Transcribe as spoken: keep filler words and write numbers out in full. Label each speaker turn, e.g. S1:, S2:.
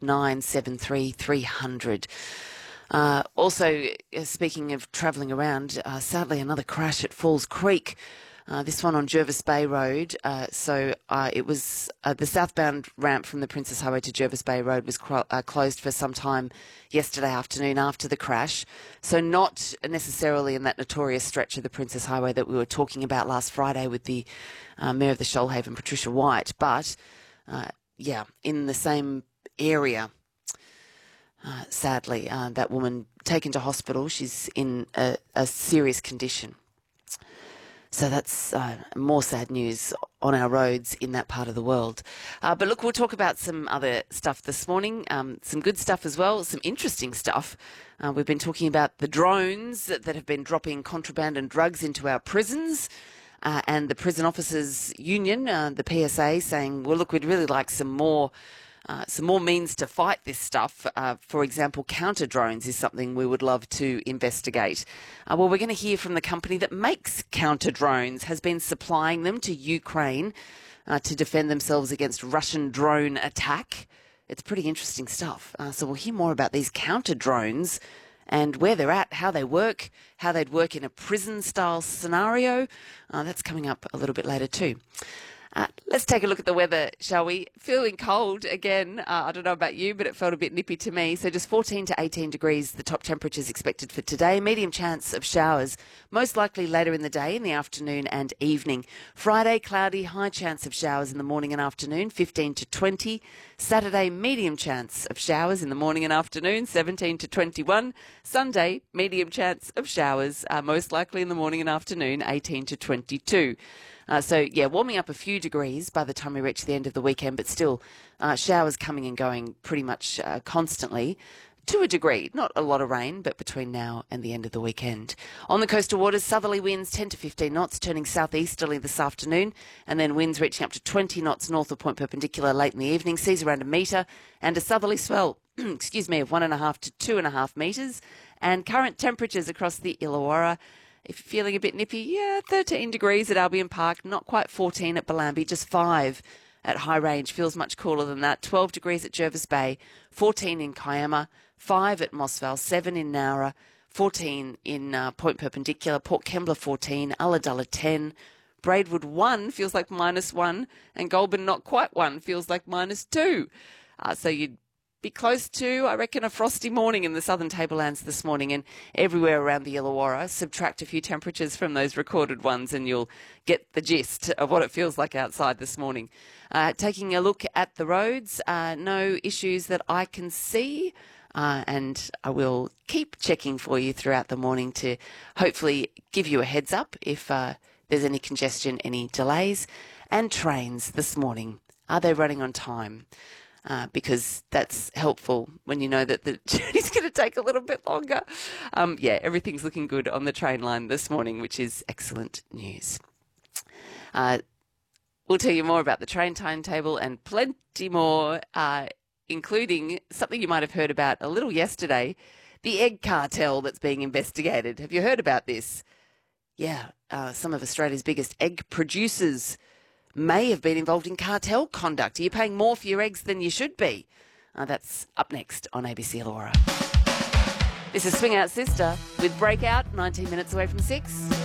S1: nine seven three three hundred. Uh, also, uh, speaking of travelling around, uh, sadly another crash at Falls Creek. Uh, this one on Jervis Bay Road. Uh, so uh, it was uh, the southbound ramp from the Princess Highway to Jervis Bay Road was cro- uh, closed for some time yesterday afternoon after the crash. So not necessarily in that notorious stretch of the Princess Highway that we were talking about last Friday with the uh, Mayor of the Shoalhaven, Patricia White, but uh, yeah, in the same area. Uh, sadly, uh, that woman taken to hospital. She's in a, a serious condition. So that's uh, more sad news on our roads in that part of the world. Uh, but look, we'll talk about some other stuff this morning, um, some good stuff as well, some interesting stuff. Uh, we've been talking about the drones that, that have been dropping contraband and drugs into our prisons. Uh, and the Prison Officers Union, uh, the P S A, saying, well, look, we'd really like some more Uh, some more means to fight this stuff. Uh, for example, counter drones is something we would love to investigate. Uh, well, we're going to hear from the company that makes counter drones, has been supplying them to Ukraine uh, to defend themselves against Russian drone attack. It's pretty interesting stuff. Uh, so we'll hear more about these counter drones and where they're at, how they work, how they'd work in a prison-style scenario. Uh, that's coming up a little bit later too. Uh, let's take a look at the weather, shall we? Feeling cold again. Uh, I don't know about you, but it felt a bit nippy to me. So just fourteen to eighteen degrees, the top temperatures expected for today. Medium chance of showers, most likely later in the day, in the afternoon and evening. Friday, cloudy, high chance of showers in the morning and afternoon, fifteen to twenty. Saturday, medium chance of showers in the morning and afternoon, seventeen to twenty-one. Sunday, medium chance of showers, uh, most likely in the morning and afternoon, eighteen to twenty-two. Uh, so, yeah, warming up a few degrees by the time we reach the end of the weekend, but still uh, showers coming and going pretty much uh, constantly to a degree. Not a lot of rain, but between now and the end of the weekend. On the coastal waters, southerly winds ten to fifteen knots, turning southeasterly this afternoon, and then winds reaching up to twenty knots north of Point Perpendicular late in the evening, seas around a metre, and a southerly swell, excuse me, of one and a half to two and a half metres, and current temperatures across the Illawarra. If you're feeling a bit nippy, yeah, thirteen degrees at Albion Park, not quite fourteen at Bellambi, just five at High Range. Feels much cooler than that. twelve degrees at Jervis Bay, fourteen in Kiama, five at Mossvale, seven in Nowra, fourteen in uh, Point Perpendicular, Port Kembla fourteen, Ulladulla ten, Braidwood one feels like minus one, and Goulburn not quite one feels like minus two. Uh, so you'd be close to, I reckon, a frosty morning in the southern tablelands this morning, and everywhere around the Illawarra. Subtract a few temperatures from those recorded ones and you'll get the gist of what it feels like outside this morning. Uh, taking a look at the roads, uh, no issues that I can see, uh, and I will keep checking for you throughout the morning to hopefully give you a heads up if uh, there's any congestion, any delays. And trains this morning, are they running on time? Uh, because that's helpful when you know that the journey's going to take a little bit longer. Um, yeah, everything's looking good on the train line this morning, which is excellent news. Uh, we'll tell you more about the train timetable and plenty more, uh, including something you might have heard about a little yesterday, the egg cartel that's being investigated. Have you heard about this? Yeah, uh, some of Australia's biggest egg producers may have been involved in cartel conduct. Are you paying more for your eggs than you should be? Uh, that's up next on A B C Illawarra. This is Swing Out Sister with Breakout, nineteen minutes away from six.